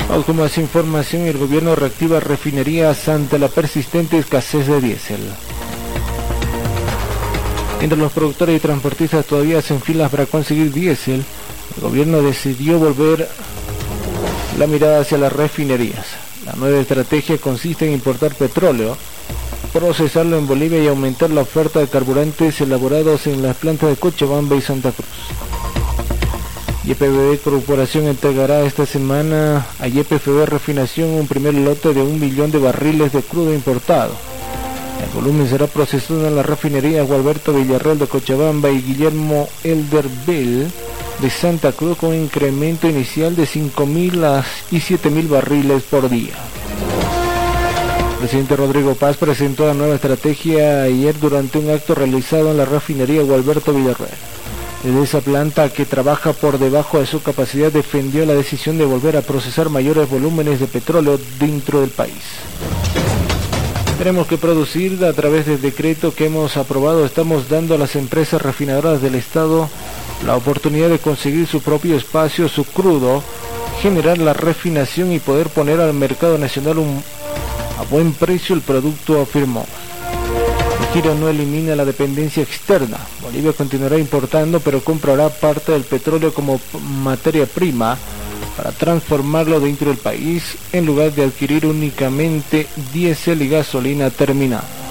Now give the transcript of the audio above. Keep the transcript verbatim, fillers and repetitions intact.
Vamos con más información. El gobierno reactiva refinerías ante la persistente escasez de diésel. Mientras los productores y transportistas todavía hacen filas para conseguir diésel, el gobierno decidió volver la mirada hacia las refinerías. La nueva estrategia consiste en importar petróleo, procesarlo en Bolivia y aumentar la oferta de carburantes elaborados en las plantas de Cochabamba y Santa Cruz. Y P B Corporación entregará esta semana a Y P F B Refinación un primer lote de un millón de barriles de crudo importado. El volumen será procesado en la refinería Gualberto Villarreal de Cochabamba y Guillermo Elderbel de Santa Cruz, con un incremento inicial de cinco mil y siete mil barriles por día. El presidente Rodrigo Paz presentó la nueva estrategia ayer durante un acto realizado en la refinería Gualberto Villarreal. Desde esa planta, que trabaja por debajo de su capacidad, defendió la decisión de volver a procesar mayores volúmenes de petróleo dentro del país. Tenemos que producir a través del decreto que hemos aprobado. Estamos dando a las empresas refinadoras del Estado la oportunidad de conseguir su propio espacio, su crudo, generar la refinación y poder poner al mercado nacional un, a buen precio el producto, afirmó. El giro no elimina la dependencia externa. Bolivia continuará importando, pero comprará parte del petróleo como materia prima para transformarlo dentro del país, en lugar de adquirir únicamente diésel y gasolina terminada.